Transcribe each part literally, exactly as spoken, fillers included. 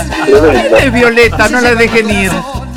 Es Violeta, no la dejen ir.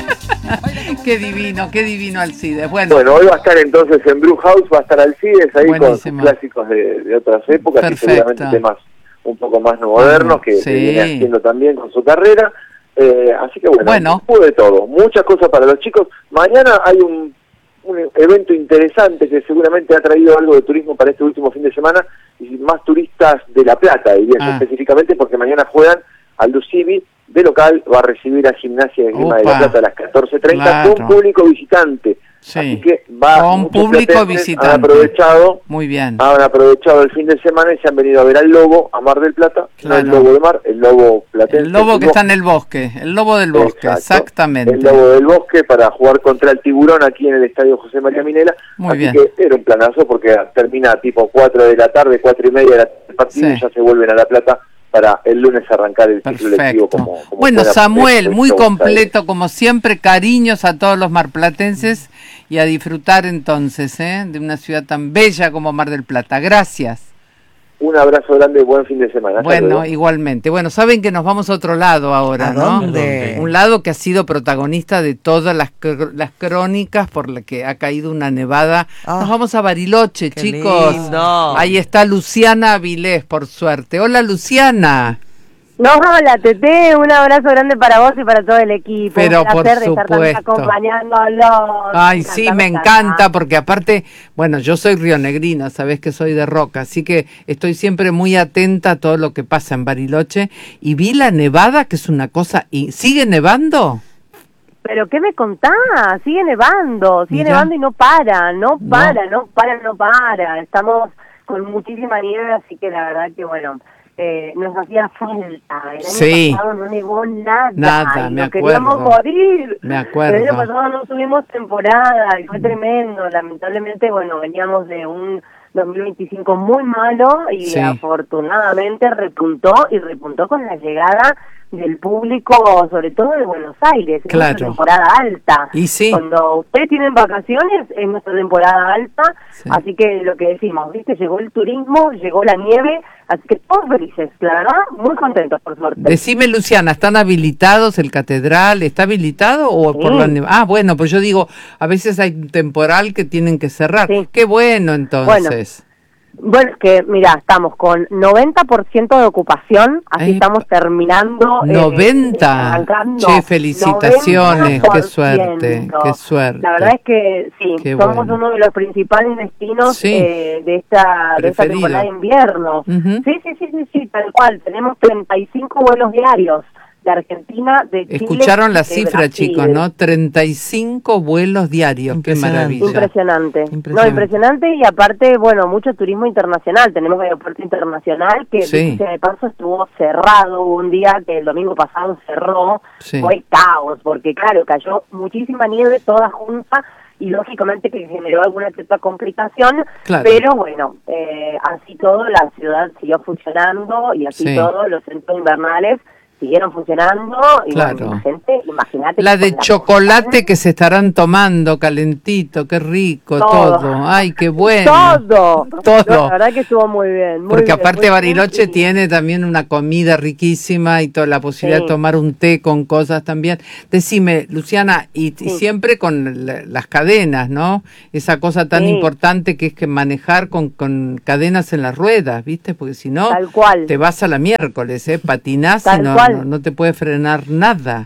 Qué divino, qué divino Alcides. Bueno, bueno, hoy va a estar entonces en Brew House, va a estar Alcides ahí buenísimo. Con sus clásicos de, de otras épocas. Perfecto. Y seguramente temas un poco más modernos que, sí. que viene haciendo también con su carrera. Eh, así que bueno, bueno. un poco de todo, muchas cosas para los chicos. Mañana hay un, un evento interesante que seguramente ha traído algo de turismo para este último fin de semana y más turistas de La Plata, diría ah. específicamente, porque mañana juegan Aldo Civi de local, va a recibir a Gimnasia de Grima de La Plata a las catorce treinta claro. con público visitante. Sí. Así que va con público visitante. Han aprovechado, muy bien. Han aprovechado el fin de semana y se han venido a ver al lobo, a Mar del Plata, claro. no el lobo de mar, el lobo platense. El lobo que está en el bosque, el lobo del bosque, Exacto. exactamente. El lobo del bosque para jugar contra el tiburón aquí en el estadio José María Minela. Muy Así bien. que era un planazo porque termina tipo cuatro de la tarde, cuatro y media del partido sí. y ya se vuelven a La Plata para el lunes arrancar el ciclo lectivo como, como bueno, Samuel, muy completo ahí. Como siempre, cariños a todos los marplatenses y a disfrutar entonces ¿eh? de una ciudad tan bella como Mar del Plata. Gracias. Un abrazo grande y buen fin de semana. Hasta bueno, luego. Igualmente. Bueno, saben que nos vamos a otro lado ahora, ¿A ¿no? dónde? Un lado que ha sido protagonista de todas las, cr las crónicas por la que ha caído una nevada. Oh, nos vamos a Bariloche, chicos. Lindo. Ahí está Luciana Avilés, por suerte. Hola, Luciana. No, hola, Tete, un abrazo grande para vos y para todo el equipo. Pero un placer por de estar supuesto. acompañándolos. Ay, me sí, encanta, me me encanta, encanta, porque aparte, bueno, yo soy rionegrina, sabés que soy de Roca, así que estoy siempre muy atenta a todo lo que pasa en Bariloche. Y vi la nevada, que es una cosa... y ¿sigue nevando? Pero ¿qué me contás? Sigue nevando, sigue Mirá. nevando y no para, no No. para, no para, no para. Estamos con muchísima nieve, así que la verdad que bueno... Eh, nos hacía falta. El año Sí. pasado no nevó nada. Nada, y me nos queríamos acuerdo. morir. Me acuerdo. El año pasado no tuvimos temporada y fue tremendo. Lamentablemente, bueno, veníamos de un dos mil veinticinco muy malo y Sí. afortunadamente repuntó y repuntó con la llegada del público, sobre todo de Buenos Aires. Es Claro. nuestra temporada alta. Y sí. Cuando ustedes tienen vacaciones es nuestra temporada alta, Sí. así que lo que decimos, ¿viste? Llegó el turismo, llegó la nieve, así que todos felices, la verdad, muy contentos por suerte. Decime, Luciana, ¿están habilitados el catedral? ¿Está habilitado o Sí. por la nieve? Ah, bueno, pues yo digo, a veces hay un temporal que tienen que cerrar. Sí. Qué bueno, entonces. Bueno, es que, mira, estamos con noventa por ciento de ocupación, así Ay, estamos terminando. eh, noventa. arrancando. Che, felicitaciones, noventa por qué suerte, ciento. qué suerte. La verdad es que sí, Qué somos bueno. uno de los principales destinos Sí. eh, de esta de esta Preferido. temporada de invierno. Ujú. Sí, sí, sí, sí, sí, tal cual. Tenemos treinta y cinco vuelos diarios de Argentina, de Chile. Escucharon la de cifra, Brasil. chicos, ¿no? treinta y cinco vuelos diarios, qué Impresionante. maravilla. Impresionante. Impresionante. No, impresionante y aparte, bueno, mucho turismo internacional. Tenemos aeropuerto internacional que, Sí. dicho sea de paso, estuvo cerrado. Hubo un día que el domingo pasado cerró. Sí. Fue caos, porque claro, cayó muchísima nieve toda junta y lógicamente que generó alguna cierta complicación. Claro. Pero bueno, eh, así todo la ciudad siguió funcionando y así Sí. todo los centros invernales siguieron funcionando y Claro. bueno, la gente, imagínate. La que de con chocolate que se estarán tomando, calentito, qué rico, Todo. todo. Ay, qué bueno. Todo, Todo. No, la verdad que estuvo muy bien. Muy Porque bien, aparte muy Bariloche bien. tiene también una comida riquísima y toda la posibilidad Sí. de tomar un té con cosas también. Decime, Luciana, y, y Sí. siempre con la- las cadenas, ¿no? Esa cosa tan Sí. importante que es que manejar con, con cadenas en las ruedas, ¿viste? Porque si no, Tal cual. te vas a la miércoles, ¿eh? Patinás y Tal no, cual. no, no te puede frenar nada.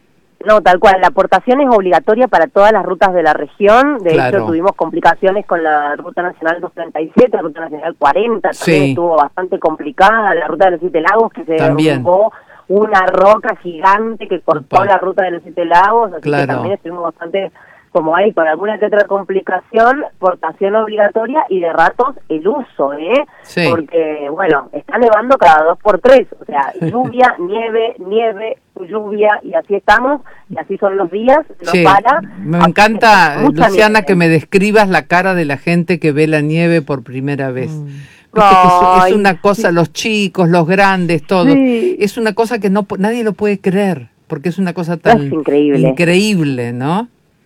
No, tal cual. La aportación es obligatoria para todas las rutas de la región. De Claro. hecho, tuvimos complicaciones con la Ruta Nacional doscientos treinta y siete, la Ruta Nacional cuarenta. También Sí. estuvo bastante complicada. La Ruta de los Siete Lagos, que se También. derrumbó una roca gigante que cortó Upa. la Ruta de los Siete Lagos. Así Claro. que también estuvimos bastante, como hay, con alguna que otra complicación, portación obligatoria y de ratos el uso, ¿eh? Sí. Porque, bueno, está nevando cada dos por tres. O sea, lluvia, nieve, nieve, lluvia, y así estamos, y así son los días, no Sí, para. me Así encanta, que mucha Luciana, nieve. que me describas la cara de la gente que ve la nieve por primera vez. Mm. Viste que es, Ay, es una cosa, los chicos, los grandes, todos. Sí. Es una cosa que no po- nadie lo puede creer, porque es una cosa tan Es increíble. increíble, ¿no?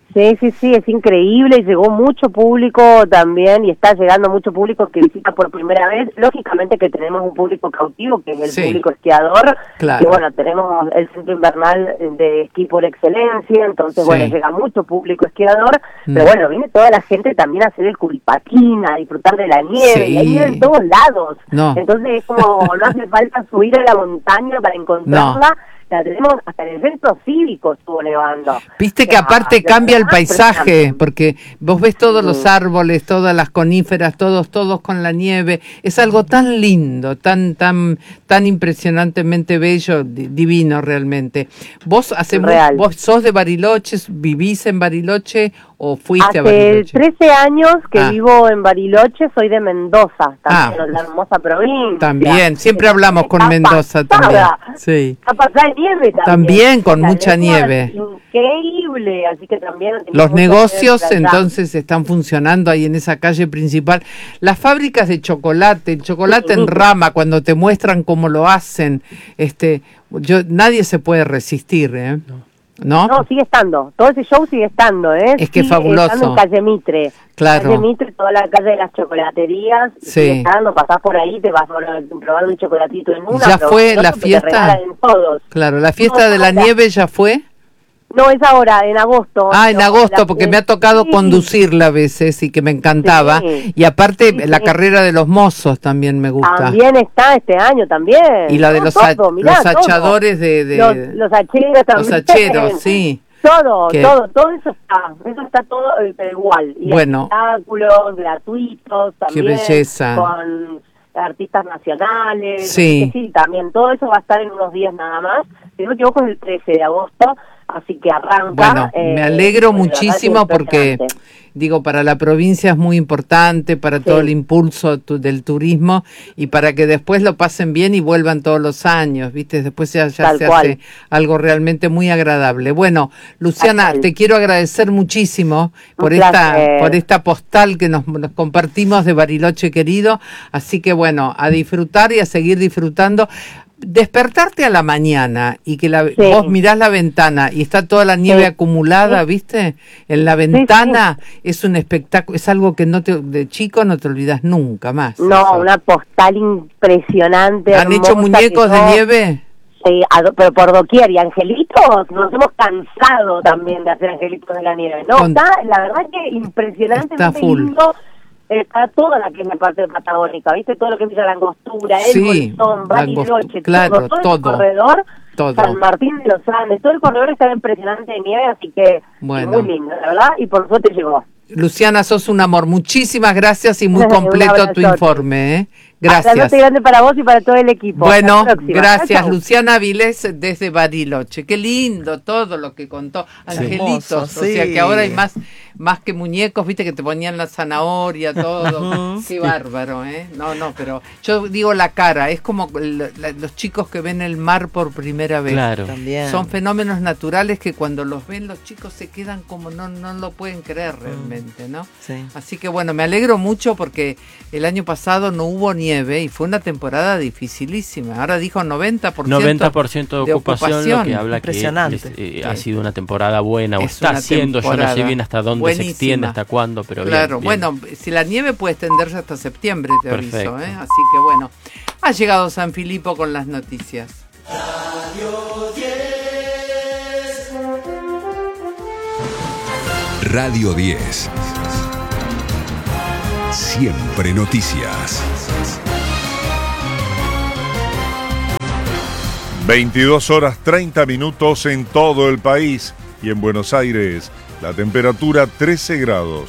Sí, sí, sí, es increíble y llegó mucho público también y está llegando mucho público que visita por primera vez. Lógicamente que tenemos un público cautivo, que es el Sí. público esquiador, Claro. y bueno, tenemos el centro invernal de esquí por excelencia, entonces Sí. bueno, llega mucho público esquiador, Mm. pero bueno, viene toda la gente también a hacer el curipatín, a disfrutar de la nieve, Sí. y hay nieve en todos lados. No. Entonces es como, no hace falta subir a la montaña para encontrarla. La tenemos hasta en el centro cívico estuvo nevando. Viste que O sea, aparte de cambia el verdad, paisaje, impresionante. porque vos ves todos los Mm. árboles, todas las coníferas, todos, todos con la nieve. Es algo tan lindo, tan, tan, tan impresionantemente bello, di- divino realmente. Vos hace mu- Real. vos sos de Bariloche, vivís en Bariloche o fuiste a Hace Bariloche. trece años que Ah. vivo en Bariloche, soy de Mendoza, Ah. también, la hermosa provincia. También, siempre hablamos con Está Mendoza pasada. también. Sí. A pasar nieve también. También, con La mucha lengua es nieve. Increíble, así que también... tenemos Los mucha negocios nieve allá. entonces están funcionando ahí en esa calle principal. Las fábricas de chocolate, el chocolate en rama, cuando te muestran cómo lo hacen, este, yo nadie se puede resistir, ¿eh? ¿No? No, sigue estando, todo ese show sigue estando, ¿eh? Es que Sigue fabuloso. estando en Calle Mitre. Claro. Calle Mitre, toda la calle de las chocolaterías. Sí. Sigue estando, pasás por ahí, te vas probando un chocolatito en una. ¿Ya probás fue en la otro, te fiesta? regalan en todos. Claro, la fiesta No, de la ahora. nieve ya fue. No, es ahora, en agosto. Ah, en No, agosto, la- porque me ha tocado sí. conducirla a veces y que me encantaba. Sí. Y aparte, Sí, la sí. carrera de los mozos también me gusta. También está este año también. Y la de No, los, ha- todo, mirá, los todo. hachadores de... de- Los, los hacheros también. los hacheros, sí. Todo, Que- todo, todo eso está, eso está todo eh, igual. Y Bueno. espectáculos gratuitos también. belleza. Con artistas nacionales. Sí. así que sí, también todo eso va a estar en unos días nada más. Si no me equivoco es el trece de agosto, así que arranca. Bueno, eh, me alegro bueno, la verdad muchísimo que porque, impresionante. digo, para la provincia es muy importante, para todo Sí. el impulso tu- del turismo y para que después lo pasen bien y vuelvan todos los años, ¿viste? Después ya, ya Tal se cual. hace algo realmente muy agradable. Bueno, Luciana, Tal cual. te quiero agradecer muchísimo por Un esta, placer. por esta postal que nos, nos compartimos de Bariloche querido. Así que bueno, a disfrutar y a seguir disfrutando. Despertarte a la mañana y que la, Sí. vos mirás la ventana y está toda la nieve Sí. acumulada, Sí. ¿viste? En la sí. ventana es un espectáculo, es algo que no te, de chico no te olvidas nunca más. No, eso. una postal impresionante. ¿Han hecho hermosa, muñecos que de no- nieve? Sí, a do- pero por doquier. Y angelitos, nos hemos cansado también de hacer angelitos de la nieve. No, Con- está, la verdad que impresionantemente Está full. lindo. Está toda la que es la parte patagónica, ¿viste? Todo lo que es Villa La Angostura, El Sí, Bolsón, la Bariloche, Angost- claro, todo, todo, todo. el corredor, Todo. San Martín de los Andes, todo el corredor está impresionante de nieve, así que Bueno. muy lindo, la verdad, y por suerte llegó. Luciana, sos un amor. Muchísimas gracias y muy Un completo tu abrazote. informe, ¿eh? Abrazote Gracias. grande para vos y para todo el equipo. Bueno, Hasta la próxima. gracias. Chau, chau. Luciana Avilés desde Bariloche. Qué lindo todo lo que contó. Angelitos, Hermoso, o sea sí. que ahora hay más, más que muñecos, viste que te ponían la zanahoria, todo. Qué bárbaro, ¿eh? No, no, pero yo digo la cara, es como el- la- los chicos que ven el mar por primera vez. Claro. También. Son fenómenos naturales que cuando los ven los chicos se quedan como no, no lo pueden creer realmente, ¿no? Sí. Así que bueno, me alegro mucho porque el año pasado no hubo nieve y fue una temporada dificilísima. Ahora dijo noventa por ciento, noventa por ciento de de ocupación, ocupación. lo que habla que Impresionante. es, eh, Sí. ha sido una temporada buena, o Es está una haciendo, yo no sé temporada bien hasta dónde buenísima. se extiende, hasta cuándo, pero bien, Claro, bien. bueno, si la nieve puede extenderse hasta septiembre, te aviso, Perfecto. ¿eh? Así que bueno, ha llegado San Filipo con las noticias. Radio diez. Siempre noticias. veintidós horas treinta minutos en todo el país y en Buenos Aires la temperatura trece grados.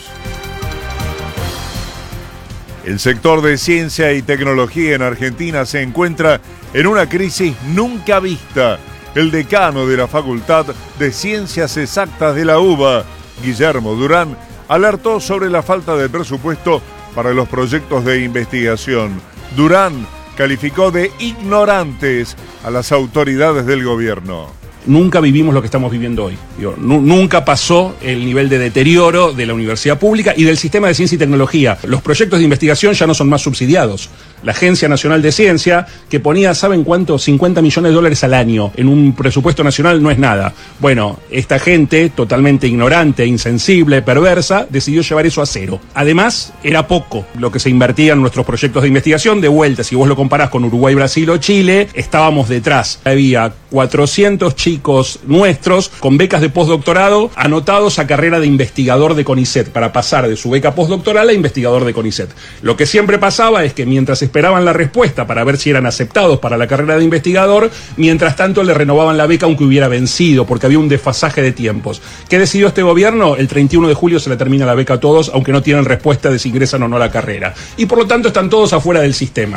El sector de ciencia y tecnología en Argentina se encuentra en una crisis nunca vista. El decano de la Facultad de Ciencias Exactas de la UBA, Guillermo Durán, alertó sobre la falta de presupuesto para los proyectos de investigación. Durán calificó de ignorantes a las autoridades del gobierno. Nunca vivimos lo que estamos viviendo hoy. Digo, nu- nunca pasó el nivel de deterioro de la universidad pública y del sistema de ciencia y tecnología. Los proyectos de investigación ya no son más subsidiados. la Agencia Nacional de Ciencia, que ponía, ¿saben cuánto? cincuenta millones de dólares al año. En un presupuesto nacional no es nada. Bueno, esta gente, totalmente ignorante, insensible, perversa, decidió llevar eso a cero. Además, era poco lo que se invertía en nuestros proyectos de investigación. De vuelta, si vos lo comparás con Uruguay, Brasil o Chile, estábamos detrás. Había cuatrocientos chicos nuestros con becas de postdoctorado anotados a carrera de investigador de CONICET, para pasar de su beca postdoctoral a investigador de CONICET. Lo que siempre pasaba es que mientras esperaban la respuesta para ver si eran aceptados para la carrera de investigador, mientras tanto le renovaban la beca aunque hubiera vencido, porque había un desfasaje de tiempos. ¿Qué decidió este gobierno? El treinta y uno de julio se le termina la beca a todos, aunque no tienen respuesta de si ingresan o no a la carrera. Y por lo tanto están todos afuera del sistema.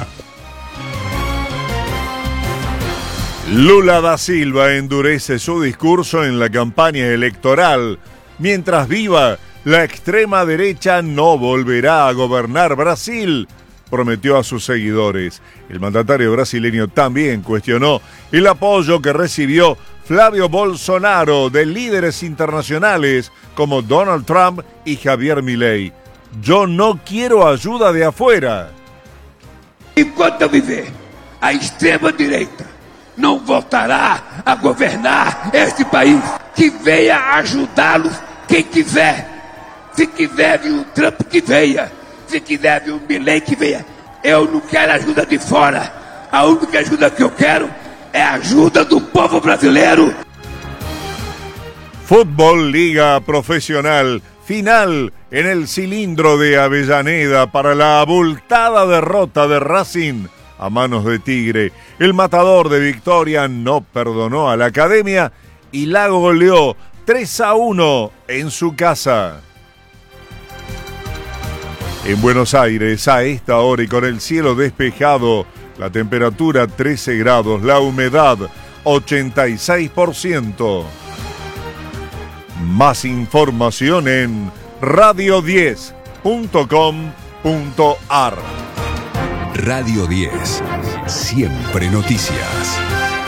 Lula da Silva endurece su discurso en la campaña electoral. Mientras viva, la extrema derecha no volverá a gobernar Brasil, prometió a sus seguidores. El mandatario brasileño también cuestionó el apoyo que recibió Flavio Bolsonaro de líderes internacionales como Donald Trump y Javier Milei. Yo no quiero ayuda de afuera. Enquanto eu viver, a extrema-direita não voltará a governar este país. Que venha ajudá-los quem quiser. Se quiser vir o Trump, que venha. Se quiser vir o Milei, que venha. Eu não quero ajuda de fora. A única ajuda que eu quero é a ajuda do povo brasileiro. Fútbol Liga Profesional. Final en el cilindro de Avellaneda para la abultada derrota de Racing a manos de Tigre. El matador de Victoria no perdonó a la academia y la goleó tres a uno en su casa. En Buenos Aires, a esta hora y con el cielo despejado, la temperatura trece grados, la humedad ochenta y seis por ciento. Más información en radio diez punto com punto ar. Radio diez. Siempre noticias.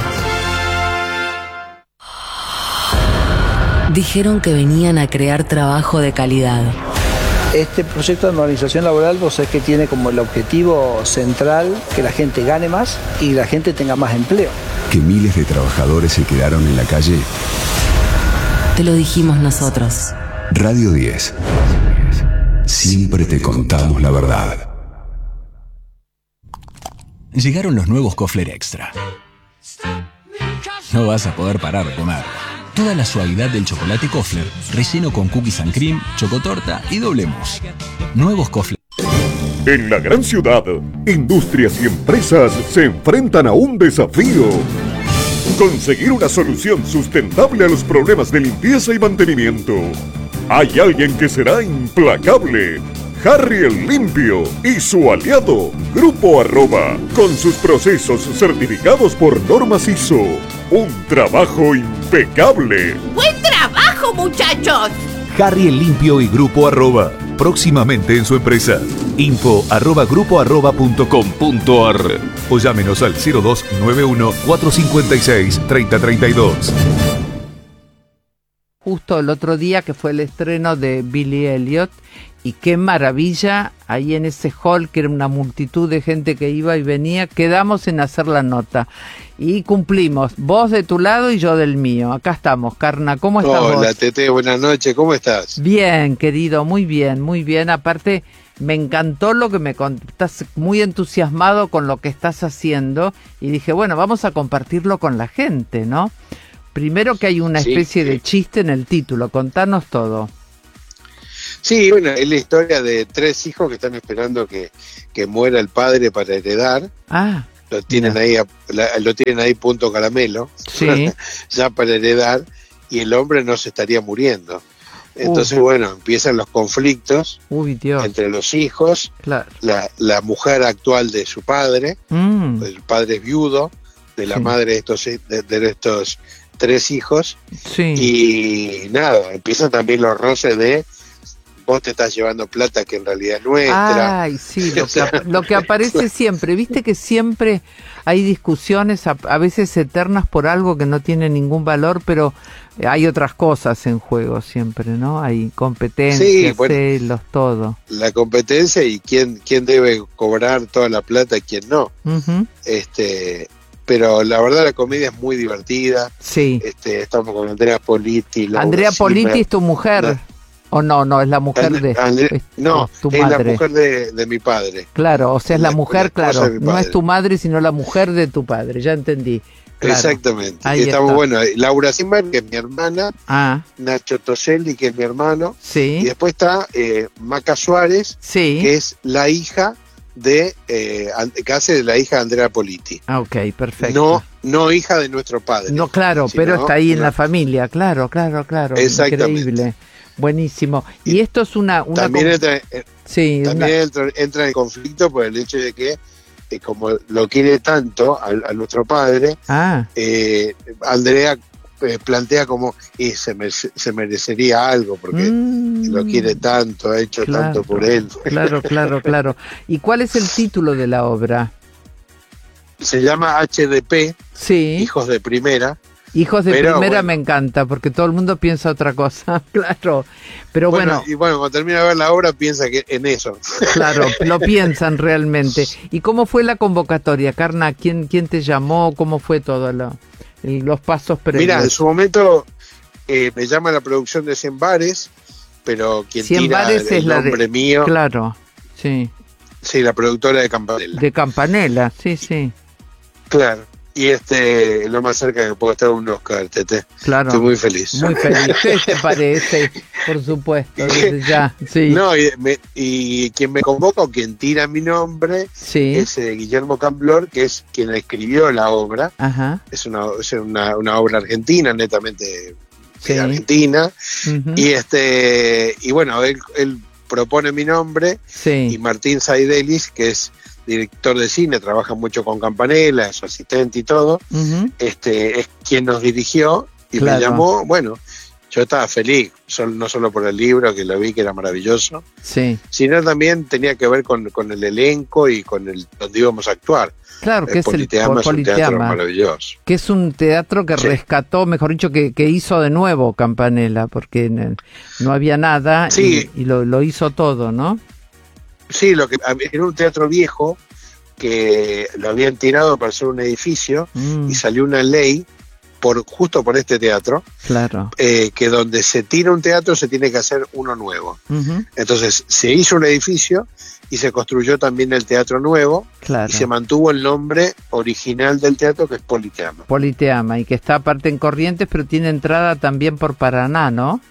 Dijeron que venían a crear trabajo de calidad. Este proyecto de normalización laboral, vos sabés que tiene como el objetivo central que la gente gane más y la gente tenga más empleo. Que miles de trabajadores se quedaron en la calle. Te lo dijimos nosotros. Radio diez. Siempre te contamos la verdad. Llegaron los nuevos Kofler Extra. No vas a poder parar de comer. Toda la suavidad del chocolate Kofler, relleno con cookies and cream, chocotorta y doble mousse. Nuevos Kofler. En la gran ciudad, industrias y empresas se enfrentan a un desafío. Conseguir una solución sustentable a los problemas de limpieza y mantenimiento. Hay alguien que será implacable. Harry el Limpio y su aliado, Grupo Arroba, con sus procesos certificados por normas I S O. Un trabajo impecable. ¡Buen trabajo, muchachos! Harry el Limpio y Grupo Arroba, próximamente en su empresa. Info arroba grupo arroba punto com punto ar o llámenos al cero dos nueve uno cuatro cinco seis tres cero tres dos. Justo el otro día que fue el estreno de Billy Elliot, y qué maravilla, ahí en ese hall que era una multitud de gente que iba y venía, quedamos en hacer la nota y cumplimos, vos de tu lado y yo del mío. Acá estamos, Carna, ¿cómo estás? Hola, vos? Tete, buenas noches, ¿cómo estás? Bien, querido, muy bien, muy bien. Aparte, me encantó lo que me contaste, estás muy entusiasmado con lo que estás haciendo y dije, bueno, vamos a compartirlo con la gente, ¿no? Primero que hay una especie sí, de chiste en el título, contanos todo. Sí, bueno, es la historia de tres hijos que están esperando que, que muera el padre para heredar. Ah. Lo tienen ahí, la, lo tienen ahí punto caramelo, sí. ya para heredar, y el hombre no se estaría muriendo. Entonces, uh. bueno, empiezan los conflictos Uy, Dios. entre los hijos, claro. la, la mujer actual de su padre, mm. el padre es viudo, de la sí. madre de estos, de, de estos tres hijos, sí. y nada, empiezan también los roces de vos te estás llevando plata que en realidad es nuestra. Ay, sí, lo que, ap- lo que aparece siempre, viste que siempre hay discusiones, a, a veces eternas por algo que no tiene ningún valor, pero hay otras cosas en juego siempre, ¿no? Hay competencias, Sí, bueno, celos, todo. la competencia y quién, quién debe cobrar toda la plata y quién no. Ujú. Este, pero la verdad la comedia es muy divertida. Sí. Este, estamos con Andrea Politi. Laura Andrea Politi Zimmer. es tu mujer. No. ¿O no? No, es la mujer And- de... Andre- es- no, es tu es madre. la mujer de, de mi padre. Claro, o sea, es la, La- mujer, la esposa claro. de mi No es padre. tu madre, sino la mujer de tu padre, ya entendí. Claro. Exactamente. Ahí Y estamos, está. bueno, Laura Zimmer, que es mi hermana, Ah, Nacho Toselli, que es mi hermano, y sí, después está eh, Maca Suárez, sí. que es la hija de, eh, And- que hace de la hija de Andrea Politi. Ah, ok, perfecto. No, no hija de nuestro padre. No, claro, sino pero está ahí en una- la familia, claro, claro, claro. Exactamente. Increíble. Buenísimo. Y esto es una... una También, com- entra, eh, sí, también una- entra, entra en conflicto por el hecho de que, eh, como lo quiere tanto a, a nuestro padre, Ah, eh, Andrea eh, plantea como y se, me- se merecería algo porque mm, lo quiere tanto, ha hecho claro, tanto por él. claro, claro, claro. ¿Y cuál es el título de la obra? Se llama H D P, Sí. Hijos de Primera. Hijos de Pero, primera bueno. me encanta, porque todo el mundo piensa otra cosa, claro. Pero bueno, Y bueno, cuando termina de ver la obra piensa que en eso. claro, lo piensan realmente. ¿Y cómo fue la convocatoria, Carna? ¿Quién, quién te llamó? ¿Cómo fue todo lo, el- los pasos previos? Mira, en su momento eh, me llama la producción de Cien Bares, pero quien Cien tira Bares el es la de... nombre mío, Claro, sí. sí, la productora de Campanella. De Campanella, sí, sí. Claro. Y este, lo más cerca que puedo estar un Oscar, Tete. Claro. Estoy muy feliz. Muy feliz. ¿Qué te parece? Por supuesto, desde ya, sí. No, y, me- y quien me convoca o quien tira mi nombre Sí. es eh, Guillermo Camblor, que es quien escribió la obra. Ajá. Es una, es una, una obra argentina, netamente Sí. argentina. Ujú. Y este y bueno, él, él propone mi nombre Sí. y Martín Saidelis, que es director de cine, trabaja mucho con Campanella, es su asistente y todo, Ujú. este es quien nos dirigió y Claro. me llamó. Bueno, yo estaba feliz, sol- no solo por el libro, que lo vi, que era maravilloso, Sí. sino también tenía que ver con, con el elenco y con el donde íbamos a actuar. Claro, que El es el Politeama es un teatro Politeama. maravilloso. Que es un teatro que Sí. rescató, mejor dicho, que, que hizo de nuevo Campanella, porque n- no había nada Sí. y, y lo, lo hizo todo, ¿no? Sí, lo que era un teatro viejo que lo habían tirado para hacer un edificio Mm, y salió una ley por justo por este teatro, claro. eh, que donde se tira un teatro se tiene que hacer uno nuevo. Ujú, Entonces se hizo un edificio y se construyó también el teatro nuevo claro. y se mantuvo el nombre original del teatro, que es Politeama. Politeama, y que está aparte en Corrientes, pero tiene entrada también por Paraná, ¿no?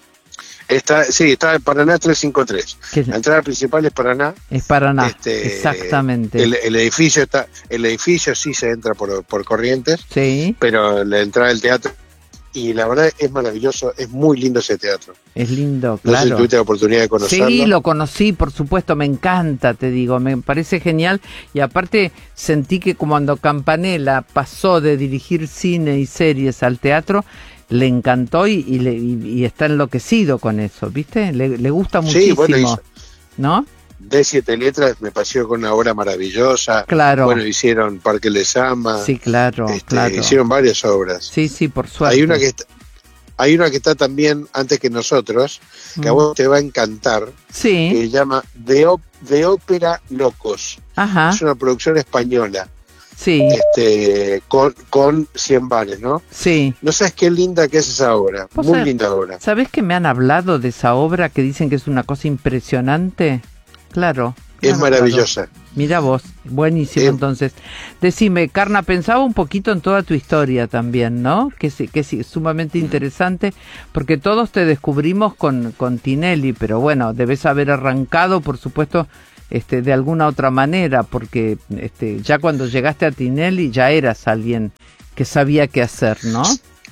Está, sí, está en Paraná trescientos cincuenta y tres. Que La entrada principal es Paraná. es Paraná, Este, exactamente. El, el edificio está, el edificio sí se entra por, por Corrientes, Sí, pero la entrada del teatro, y la verdad es maravilloso, es muy lindo ese teatro. es lindo, No sé si claro. tuviste la oportunidad de conocerlo. Sí, lo conocí, por supuesto, me encanta, te digo, me parece genial. Y aparte sentí que cuando Campanella pasó de dirigir cine y series al teatro, le encantó y, y, le- y- y está enloquecido con eso, ¿viste? Le, le gusta Sí, muchísimo, bueno, hizo- ¿no? De Siete Letras me pareció con una obra maravillosa. Claro. Bueno, hicieron Parque Les Ama. Sí, claro, este, claro. Hicieron varias obras. Sí, sí, por suerte. Hay una que está, hay una que está también antes que nosotros, que a Mm. vos te va a encantar, que Sí, se llama De, Op- de Ópera Locos. ajá, Es una producción española, sí, este, con, con Cien Bares, ¿no? sí. No sabes qué linda que es esa obra, ¿Vos muy sabés- linda obra. ¿Sabés que me han hablado de esa obra que dicen que es una cosa impresionante? Claro. Es claro, maravillosa. claro. Mira vos, buenísimo. Eh, Entonces, decime, Carna, pensaba un poquito en toda tu historia también, ¿no? Que sí, que sí, es sumamente interesante, porque todos te descubrimos con, con Tinelli, pero bueno, debes haber arrancado, por supuesto, este, de alguna otra manera, porque este, ya cuando llegaste a Tinelli ya eras alguien que sabía qué hacer, ¿no?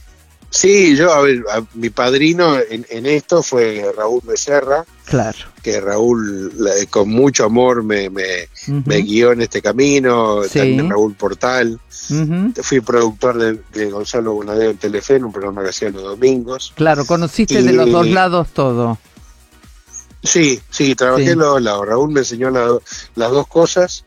Sí, yo, a ver, a- mi padrino en, en esto fue Raúl Becerra, Claro. que Raúl la- con mucho amor me, me, Ujú, me guió en este camino, Sí. también Raúl Portal. ujú. Fui productor de, de Gonzalo Bonadeo en Telefe, en un programa que hacía los domingos. Claro, conociste Y- de los dos lados todo. Sí, sí, trabajé Sí. en los dos lados. Raúl me enseñó la- las dos cosas.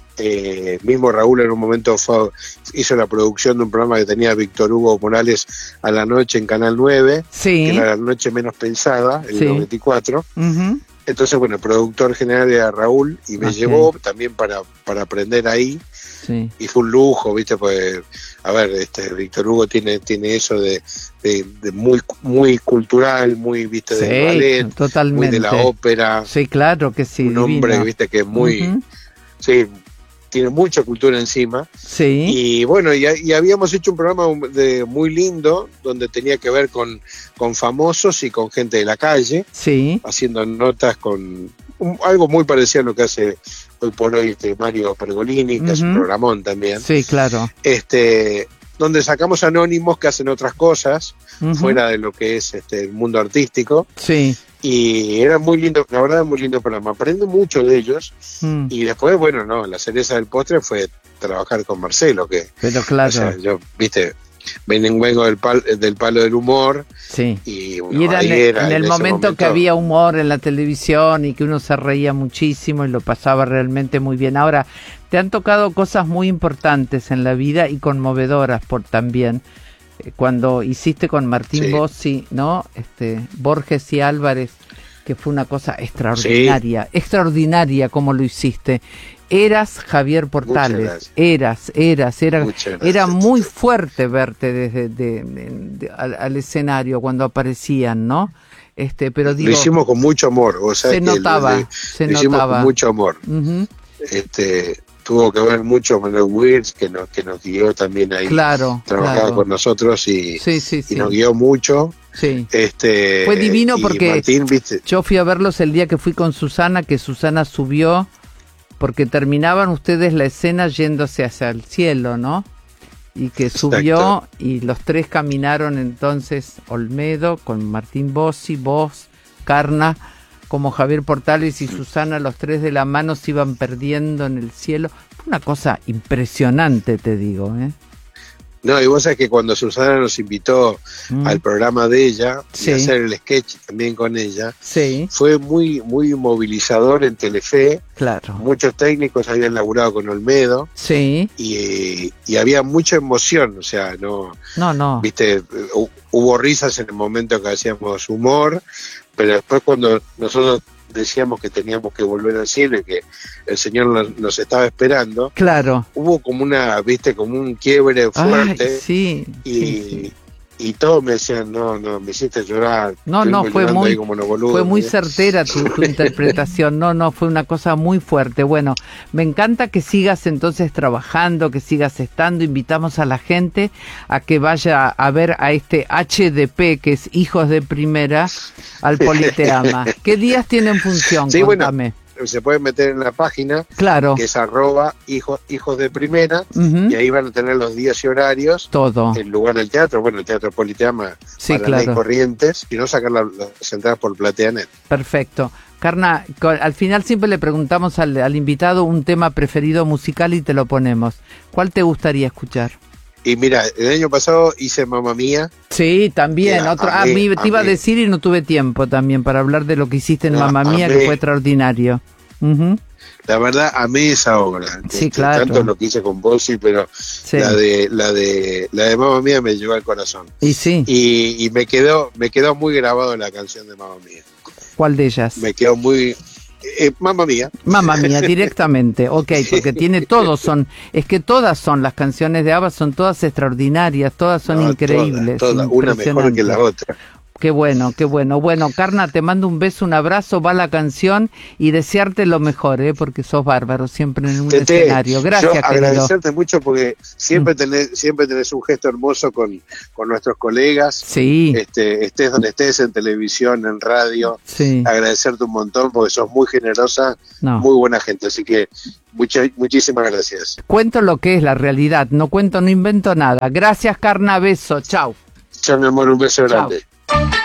Eh, mismo Raúl en un momento fue, hizo la producción de un programa que tenía Víctor Hugo Morales a la noche en Canal nueve, Sí. que era la noche menos pensada, el Sí. noventa y cuatro. Ujú. Entonces, bueno, el productor general era Raúl y me Ok. llevó también para, para aprender ahí. Sí. Y fue un lujo, ¿viste? Pues, a ver, este Víctor Hugo tiene tiene eso de, de, de muy muy cultural, muy, ¿viste? Del Sí, ballet, totalmente. muy de la ópera. Sí, claro que sí. Un hombre, divino. ¿viste? Que es muy... Ujú. Sí, tiene mucha cultura encima. Sí. Y bueno, y, y habíamos hecho un programa de, muy lindo, donde tenía que ver con, con famosos y con gente de la calle, Sí. haciendo notas con un- algo muy parecido a lo que hace hoy por hoy este Mario Pergolini, que hace un Ujú. programón también. Sí, claro. Este, donde sacamos anónimos que hacen otras cosas, Ujú. fuera de lo que es este el mundo artístico. Sí. Y era muy lindo, la verdad, muy lindo programa. Aprendo mucho de ellos. Mm. Y después, bueno, no, la cereza del postre fue trabajar con Marcelo, que, Pero claro. o sea, yo, viste, ven- vengo del, pal- del palo del humor. Sí. Y, bueno, Y era ahí en, era, en el ese momento, que había humor en la televisión y que uno se reía muchísimo y lo pasaba realmente muy bien. Ahora, te han tocado cosas muy importantes en la vida y conmovedoras por también. Eh, Cuando hiciste con Martín Sí. Bossi, ¿no? Este, Borges y Álvarez, que fue una cosa extraordinaria, extraordinaria como lo hiciste. Eras Javier Portales, gracias. eras, eras, era, Muchas gracias. era muy fuerte verte desde de- de- de- al, al escenario cuando aparecían, ¿no? Este, pero digo, lo hicimos con mucho amor, o sea, se que notaba, lo, se lo hicimos notaba. con mucho amor. Ujú. Este, tuvo que ver mucho Manuel Wirtz, que nos, que nos guió también ahí. Claro, Trabajaba claro. con nosotros y, Sí, sí, y sí. nos guió mucho. Sí. Este, Fue divino y porque Martín, viste, yo fui a verlos el día que fui con Susana, que Susana subió, porque terminaban ustedes la escena yéndose hacia el cielo, ¿no? Y que subió y los tres caminaron entonces, Olmedo con Martín Bossi, vos, Carna, como Javier Portales y Susana, los tres de la mano se iban perdiendo en el cielo. Fue una cosa impresionante, te digo, ¿eh? no, y vos sabés que cuando Susana nos invitó Mm. al programa de ella Sí. y hacer el sketch también con ella, Sí, fue muy, muy movilizador en Telefe. claro. Muchos técnicos habían laburado con Olmedo Sí, y, y había mucha emoción, o sea, no, no, no. viste, hu- hubo risas en el momento que hacíamos humor, pero después cuando nosotros decíamos que teníamos que volver al cielo y que el Señor nos, nos estaba esperando, Claro. hubo como una, viste, como un quiebre fuerte. Ay, sí, y, sí, sí. y todos me decían, no, no, me hiciste llorar. No, no, Estuvimos fue llorando muy, ahí como unos boludos, fue muy ¿no? certera tu, tu interpretación. No, no, fue una cosa muy fuerte. Bueno, me encanta que sigas entonces trabajando, que sigas estando. Invitamos a la gente a que vaya a ver a este H D P, que es Hijos de Primera, al Politeama. ¿Qué días tienen función? Sí, bueno, Contame. se pueden meter en la página, Claro. que es arroba hijos, hijos de primera, Ujú. y ahí van a tener los días y horarios, Todo. en lugar del teatro, bueno, el Teatro Politeama, Sí, Paraná y claro. Corrientes, y no sacar la- las entradas por PlateaNet. Perfecto. Carna, co- al final siempre le preguntamos al, al invitado un tema preferido musical y te lo ponemos. ¿Cuál te gustaría escuchar? Y mira, el año pasado hice Mamma Mía. Sí, también. Mira, Otro, a ah, mí- me- te iba a a mí- decir y no tuve tiempo también para hablar de lo que hiciste en No, Mamma a Mía, mí- que fue extraordinario. Ujú. La verdad, amé esa obra. Sí, Este, claro. Tanto lo que hice con Bossi, pero Sí. la de la de la de Mamma Mía me llevó al corazón. Y sí, Y, y me quedó me quedó muy grabado la canción de Mamma Mía. ¿cuál de ellas? Me quedó muy eh, Mamma Mía. Mamma Mía, directamente. Ok, porque tiene todos son, es que todas son, las canciones de ABBA son todas extraordinarias, todas son No, increíbles. todas, todas, una mejor que la impresionantes. otra. Qué bueno, qué bueno. Bueno, Carna, te mando un beso, un abrazo, va la canción y desearte lo mejor, ¿eh? Porque sos bárbaro siempre en un Tete, escenario. Gracias, yo querido. agradecerte mucho porque siempre tenés, siempre tenés un gesto hermoso con, con nuestros colegas. Sí. Este, estés donde estés, en televisión, en radio. Sí. Agradecerte un montón porque sos muy generosa, No. muy buena gente. Así que muchas, muchísimas gracias. Cuento lo que es la realidad, no cuento, no invento nada. Gracias, Carna, beso, chau. Chao, mi amor, un beso Chao. grande.